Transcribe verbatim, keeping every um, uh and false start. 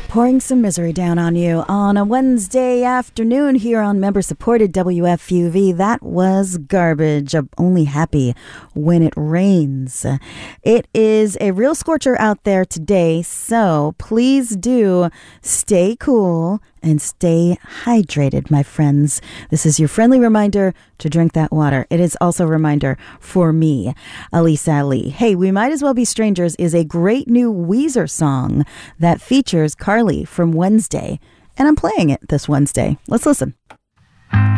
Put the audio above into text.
pouring some misery down on you on a Wednesday afternoon here on member-supported W F U V. That was Garbage. I'm only happy when it rains. It is a real scorcher out there today, so please do stay cool and stay hydrated, my friends. This is your friendly reminder to drink that water. It is also a reminder for me, Elisa Ali. Hey, We Might As Well Be Strangers is a great new Weezer song that features Carly from Wednesday, and I'm playing it this Wednesday. Let's listen.